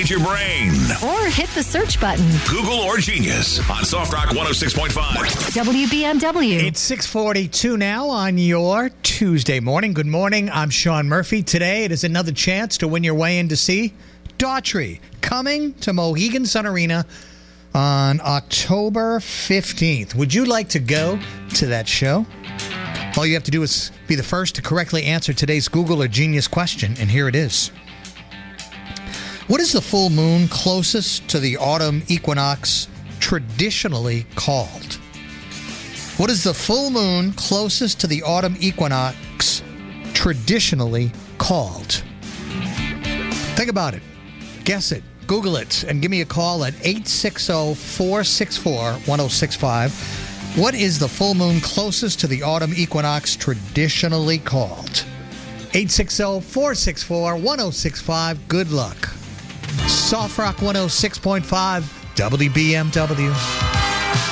activate your brain. Or hit the search button. Google or Genius on Soft Rock 106.5. WBMW. It's 6:42 now on your Tuesday morning. Good morning. I'm Sean Murphy. Today it is another chance to win your way in to see Daughtry coming to Mohegan Sun Arena on October 15th. Would you like to go to that show? All you have to do is be the first to correctly answer today's Google or Genius question, and here it is. What is the full moon closest to the autumn equinox traditionally called? What is the full moon closest to the autumn equinox traditionally called? Think about it. Guess it. Google it and give me a call at 860-464-1065. What is the full moon closest to the autumn equinox traditionally called? 860-464-1065. Good luck. Soft Rock 106.5 WBMW.